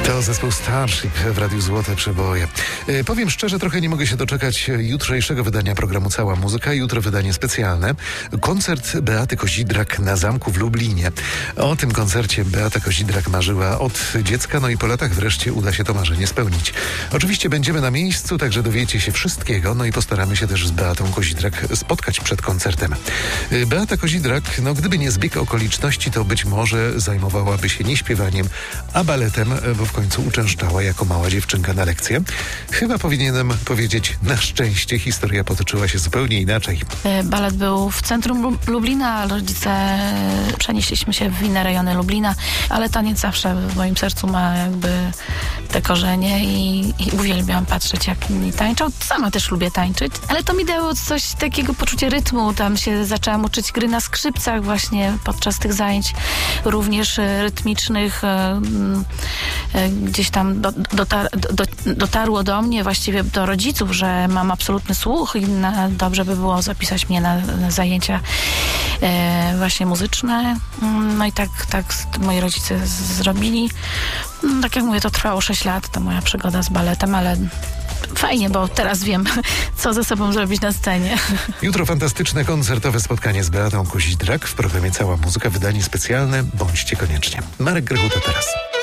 To zespół Starship w Radiu Złote Przeboje. Powiem szczerze, trochę nie mogę się doczekać jutrzejszego wydania programu Cała Muzyka. Jutro wydanie specjalne. Koncert Beaty Kozidrak na Zamku w Lublinie. O tym koncercie Beata Kozidrak marzyła od dziecka, no i po latach wreszcie uda się to marzenie spełnić. Oczywiście będziemy na miejscu, także dowiecie się wszystkiego, no i postaramy się też z Beatą Kozidrak spotkać przed koncertem. Beata Kozidrak, no gdyby nie zbieg okoliczności, to być może zajmowałaby się nie śpiewaniem, a baletem, bo w końcu uczęszczała jako mała dziewczynka na lekcję. Chyba powinienem powiedzieć, na szczęście historia potoczyła się zupełnie inaczej. Balet był w centrum Lublina, rodzice przenieśliśmy się w inne rejony Lublina, ale taniec zawsze w moim sercu ma jakby te korzenie i uwielbiam patrzeć, jak inni tańczą. Sama też lubię tańczyć, ale to mi dało coś takiego poczucie rytmu. Tam się zaczęłam uczyć gry na skrzypcach właśnie podczas tych zajęć również rytmicznych. Gdzieś tam dotarło do mnie, właściwie do rodziców, że mam absolutny słuch i dobrze by było zapisać mnie na zajęcia właśnie muzyczne. No i tak moi rodzice zrobili. Tak jak mówię, to trwało 6 lat, ta moja przygoda z baletem, ale fajnie, bo teraz wiem, co ze sobą zrobić na scenie. Jutro fantastyczne koncertowe spotkanie z Beatą Kozidrak w programie Cała Muzyka, wydanie specjalne. Bądźcie koniecznie. Marek Grechuta teraz.